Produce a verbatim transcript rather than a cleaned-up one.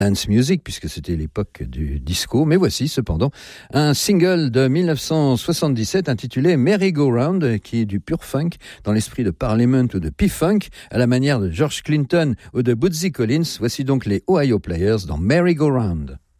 dance music, puisque c'était l'époque du disco. Mais voici cependant un single de dix-neuf cent soixante-dix-sept intitulé Merry Go Round, qui est du pur funk dans l'esprit de Parliament ou de P-Funk, à la manière de George Clinton ou de Bootsy Collins. Voici donc les Ohio Players dans Merry Go Round.